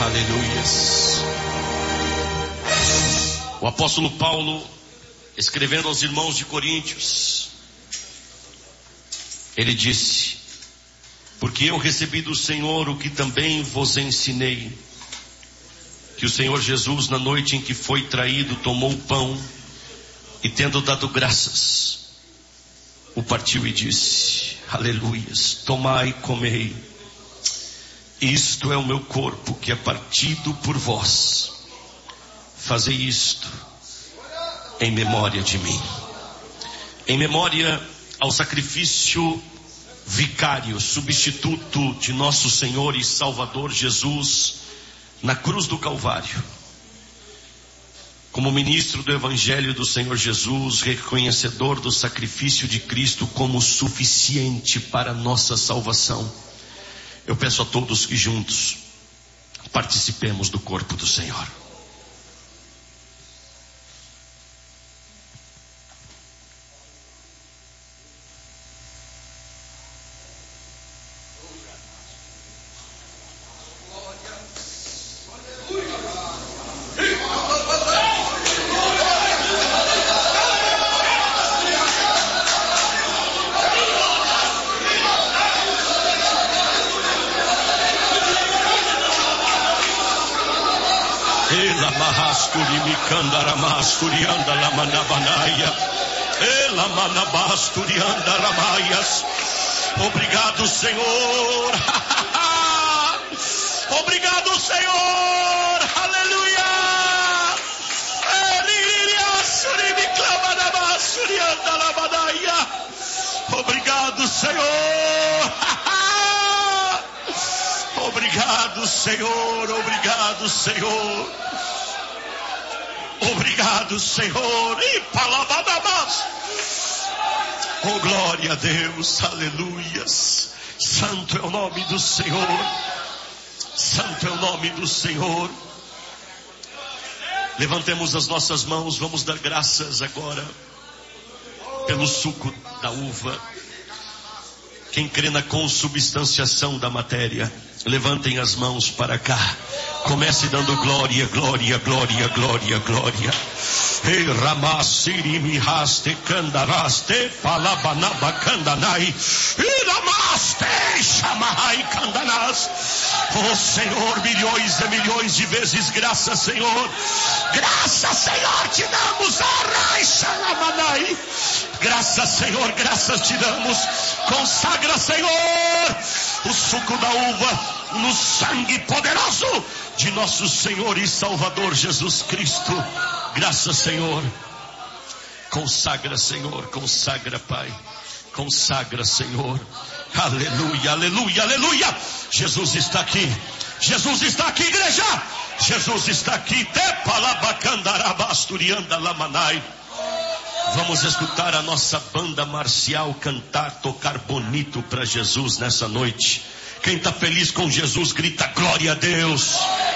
Aleluias. O apóstolo Paulo, escrevendo aos irmãos de Coríntios, ele disse: porque eu recebi do Senhor o que também vos ensinei, que o Senhor Jesus, na noite em que foi traído, tomou o pão e, tendo dado graças, o partiu e disse: aleluias, tomai e comei, isto é o meu corpo que é partido por vós, fazei isto em memória de mim. Em memória ao sacrifício vicário, substituto de nosso Senhor e Salvador Jesus na cruz do Calvário. Como ministro do Evangelho do Senhor Jesus, reconhecedor do sacrifício de Cristo como suficiente para a nossa salvação, eu peço a todos que juntos participemos do corpo do Senhor. Obrigado, Senhor. Obrigado, Senhor. Aleluia. Obrigado, Senhor. Obrigado, Senhor. Obrigado, Senhor. Obrigado, Senhor. E palavras. Oh, glória a Deus. Aleluias. Santo é o nome do Senhor. Santo é o nome do Senhor. Levantemos as nossas mãos. Vamos dar graças agora pelo suco da uva. Quem crê na consubstanciação da matéria, levantem as mãos para cá. Comece dando glória, glória, glória, glória, glória. Ei, Ramasiri mihaste candaraste palabanaba candanai. Iramaste chamai candanas. Oh Senhor, milhões e milhões de vezes graças, Senhor. Graças, Senhor, te damos. Arai xalamanai. Graças, Senhor, graças te damos. Consagra, Senhor, o suco da uva no sangue poderoso de nosso Senhor e Salvador Jesus Cristo. Graças, Senhor. Consagra, Senhor. Consagra, Pai. Consagra, Senhor. Aleluia, aleluia, aleluia. Jesus está aqui. Jesus está aqui, igreja. Jesus está aqui. Vamos escutar a nossa banda marcial cantar, tocar bonito para Jesus nessa noite. Quem está feliz com Jesus, grita glória a Deus.